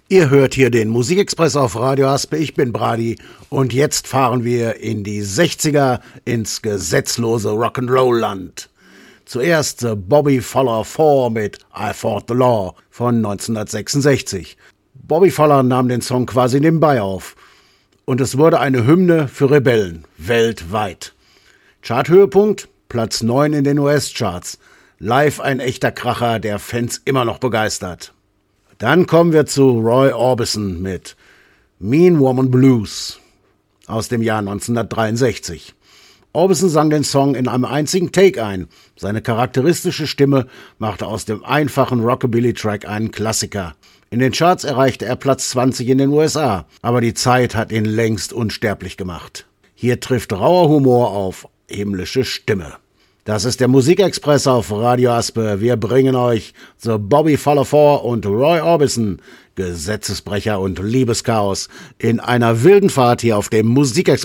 Ihr hört hier den Musikexpress auf Radio Aspe, ich bin Brady und jetzt fahren wir in die 60er ins gesetzlose Rock'n'Roll-Land. Zuerst The Bobby Fuller 4 mit I Fought the Law von 1966. Bobby Fuller nahm den Song quasi nebenbei auf und es wurde eine Hymne für Rebellen weltweit. Charthöhepunkt, Platz 9 in den US-Charts. Live ein echter Kracher, der Fans immer noch begeistert. Dann kommen wir zu Roy Orbison mit Mean Woman Blues aus dem Jahr 1963. Orbison sang den Song in einem einzigen Take ein. Seine charakteristische Stimme machte aus dem einfachen Rockabilly-Track einen Klassiker. In den Charts erreichte er Platz 20 in den USA, aber die Zeit hat ihn längst unsterblich gemacht. Hier trifft rauer Humor auf himmlische Stimme. Das ist der Musikexpress auf Radio Aspe. Wir bringen euch The Bobby Fuller 4 und Roy Orbison, Gesetzesbrecher und Liebeschaos, in einer wilden Fahrt hier auf dem Musikexpress.